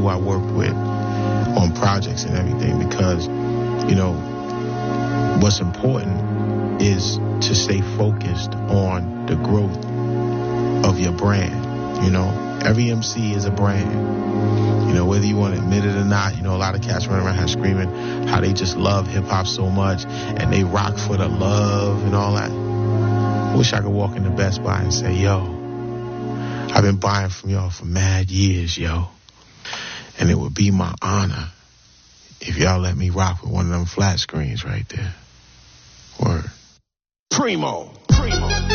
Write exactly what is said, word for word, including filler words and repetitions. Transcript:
who I worked with on projects and everything, because, you know, what's important is to stay focused on the growth of your brand. You know, every M C is a brand. You know, whether you want to admit it or not, you know, a lot of cats running around here screaming how they just love hip-hop so much and they rock for the love and all that. I wish I could walk into Best Buy and say, yo, I've been buying from y'all for mad years, yo. And it would be my honor if y'all let me rock with one of them flat screens right there. Word. Primo. Primo.